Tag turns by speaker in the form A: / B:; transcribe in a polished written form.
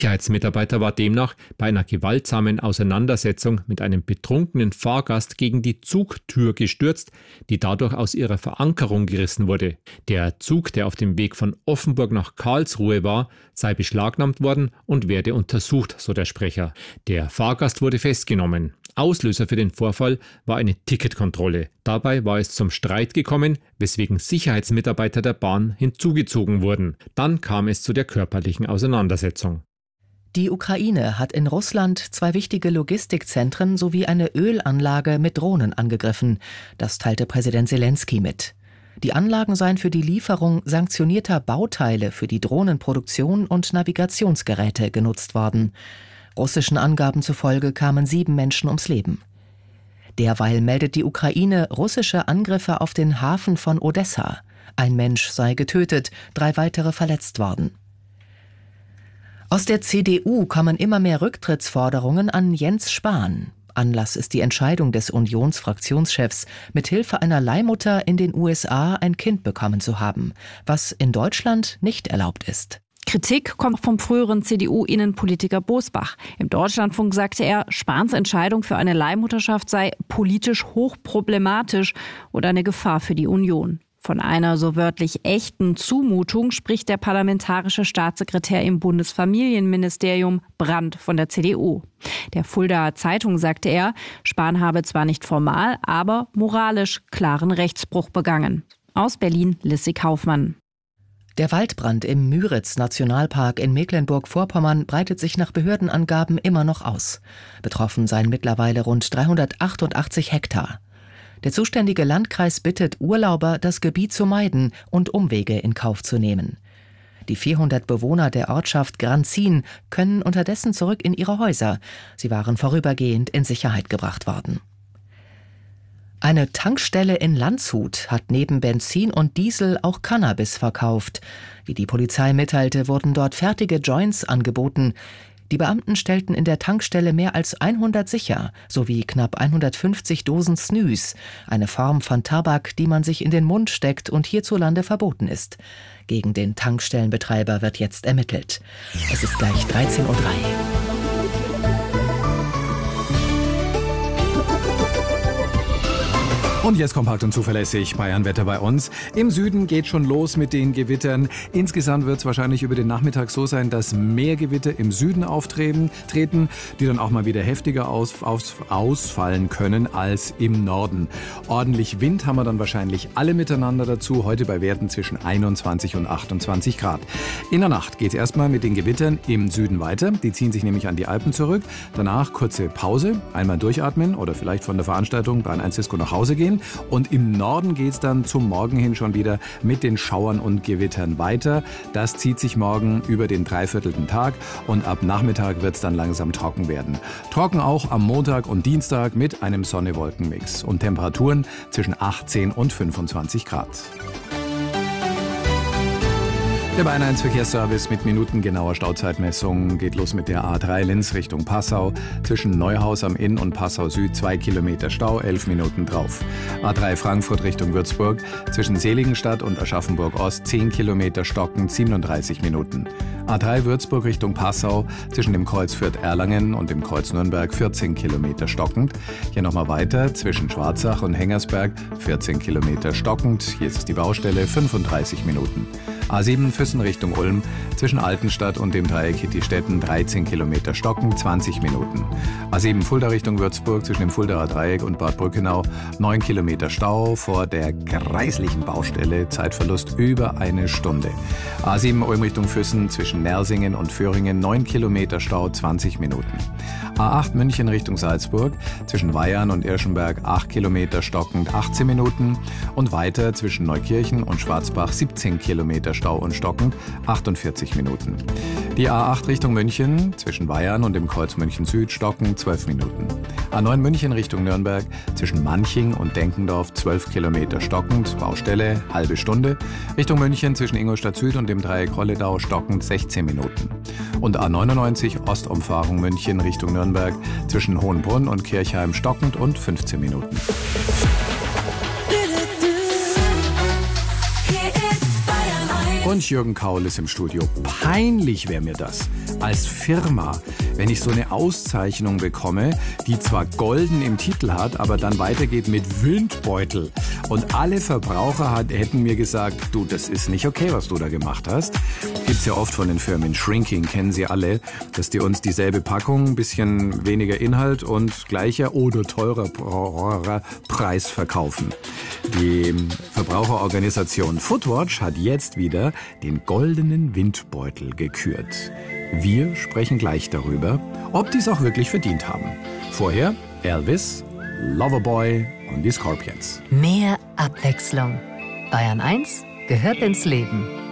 A: Sicherheitsmitarbeiter war demnach bei einer gewaltsamen Auseinandersetzung mit einem betrunkenen Fahrgast gegen die Zugtür gestürzt, die dadurch aus ihrer Verankerung gerissen wurde. Der Zug, der auf dem Weg von Offenburg nach Karlsruhe war, sei beschlagnahmt worden und werde untersucht, so der Sprecher. Der Fahrgast wurde festgenommen. Auslöser für den Vorfall war eine Ticketkontrolle. Dabei war es zum Streit gekommen, weswegen Sicherheitsmitarbeiter der Bahn hinzugezogen wurden. Dann kam es zu der körperlichen Auseinandersetzung.
B: Die Ukraine hat in Russland 2 wichtige Logistikzentren sowie eine Ölanlage mit Drohnen angegriffen. Das teilte Präsident Selenskyj mit. Die Anlagen seien für die Lieferung sanktionierter Bauteile für die Drohnenproduktion und Navigationsgeräte genutzt worden. Russischen Angaben zufolge kamen 7 Menschen ums Leben. Derweil meldet die Ukraine russische Angriffe auf den Hafen von Odessa. Ein Mensch sei getötet, 3 weitere verletzt worden. Aus der CDU kommen immer mehr Rücktrittsforderungen an Jens Spahn. Anlass ist die Entscheidung des Unionsfraktionschefs, mithilfe einer Leihmutter in den USA ein Kind bekommen zu haben, was in Deutschland nicht erlaubt ist.
C: Kritik kommt vom früheren CDU-Innenpolitiker Bosbach. Im Deutschlandfunk sagte er, Spahns Entscheidung für eine Leihmutterschaft sei politisch hochproblematisch und eine Gefahr für die Union. Von einer so wörtlich echten Zumutung spricht der parlamentarische Staatssekretär im Bundesfamilienministerium Brandt von der CDU. Der Fuldaer Zeitung sagte er, Spahn habe zwar nicht formal, aber moralisch klaren Rechtsbruch begangen. Aus Berlin Lissy Kaufmann.
B: Der Waldbrand im Müritz-Nationalpark in Mecklenburg-Vorpommern breitet sich nach Behördenangaben immer noch aus. Betroffen seien mittlerweile rund 388 Hektar. Der zuständige Landkreis bittet Urlauber, das Gebiet zu meiden und Umwege in Kauf zu nehmen. Die 400 Bewohner der Ortschaft Granzin können unterdessen zurück in ihre Häuser. Sie waren vorübergehend in Sicherheit gebracht worden. Eine Tankstelle in Landshut hat neben Benzin und Diesel auch Cannabis verkauft. Wie die Polizei mitteilte, wurden dort fertige Joints angeboten. Die Beamten stellten in der Tankstelle mehr als 100 sicher, sowie knapp 150 Dosen Snus, eine Form von Tabak, die man sich in den Mund steckt und hierzulande verboten ist. Gegen den Tankstellenbetreiber wird jetzt ermittelt. Es ist gleich 13:03 Uhr.
D: Und jetzt kompakt und zuverlässig Bayern-Wetter bei uns. Im Süden geht schon los mit den Gewittern. Insgesamt wird es wahrscheinlich über den Nachmittag so sein, dass mehr Gewitter im Süden auftreten, die dann auch mal wieder heftiger ausfallen können als im Norden. Ordentlich Wind haben wir dann wahrscheinlich alle miteinander dazu, heute bei Werten zwischen 21 und 28 Grad. In der Nacht geht es erstmal mit den Gewittern im Süden weiter. Die ziehen sich nämlich an die Alpen zurück. Danach kurze Pause, einmal durchatmen oder vielleicht von der Veranstaltung bei 1 Disco nach Hause gehen. Und im Norden geht es dann zum Morgen hin schon wieder mit den Schauern und Gewittern weiter. Das zieht sich morgen über den 3/4 Tag und ab Nachmittag wird es dann langsam trocken werden. Trocken auch am Montag und Dienstag mit einem Sonne-Wolken-Mix und Temperaturen zwischen 18 und 25 Grad. Der Bayern 1 Verkehrsservice mit minutengenauer Stauzeitmessung geht los mit der A3 Linz Richtung Passau. Zwischen Neuhaus am Inn und Passau Süd 2 Kilometer Stau, 11 Minuten drauf. A3 Frankfurt Richtung Würzburg. Zwischen Seligenstadt und Aschaffenburg Ost 10 Kilometer stockend, 37 Minuten. A3 Würzburg Richtung Passau. Zwischen dem Kreuz Fürth-Erlangen und dem Kreuz Nürnberg 14 Kilometer stockend. Hier nochmal weiter zwischen Schwarzach und Hengersberg 14 Kilometer stockend. Hier ist die Baustelle, 35 Minuten. A7 Füssen Richtung Ulm, zwischen Altenstadt und dem Dreieck Hittistetten 13 Kilometer stocken, 20 Minuten. A7 Fulda Richtung Würzburg, zwischen dem Fuldaer Dreieck und Bad Brückenau 9 Kilometer Stau vor der greislichen Baustelle, Zeitverlust über 1 Stunde. A7 Ulm Richtung Füssen, zwischen Nersingen und Föhringen 9 Kilometer Stau, 20 Minuten. A8 München Richtung Salzburg, zwischen Weyarn und Irschenberg 8 Kilometer stockend, 18 Minuten. Und weiter zwischen Neukirchen und Schwarzbach 17 Kilometer Stau und stockend, 48 Minuten. Die A8 Richtung München, zwischen Weyarn und dem Kreuz München Süd stockend, 12 Minuten. A9 München Richtung Nürnberg, zwischen Manching und Denkendorf 12 Kilometer stockend, Baustelle, halbe Stunde. Richtung München zwischen Ingolstadt Süd und dem Dreieck Holledau stockend, 16 Minuten. Und A99 Ostumfahrung München Richtung Nürnberg, zwischen Hohenbrunn und Kirchheim stockend und 15 Minuten. Und Jürgen Kaul ist im Studio. Peinlich wäre mir das, als Firma, wenn ich so eine Auszeichnung bekomme, die zwar golden im Titel hat, aber dann weitergeht mit Windbeutel. Und alle Verbraucher hätten mir gesagt, du, das ist nicht okay, was du da gemacht hast. Gibt's ja oft von den Firmen. Shrinking kennen Sie alle, dass die uns dieselbe Packung, ein bisschen weniger Inhalt und gleicher oder teurer Preis verkaufen. Die Verbraucherorganisation Footwatch hat jetzt wieder den goldenen Windbeutel gekürt. Wir sprechen gleich darüber, ob die es auch wirklich verdient haben. Vorher Elvis, Loverboy und die Scorpions.
E: Mehr Abwechslung. Bayern 1 gehört ins Leben.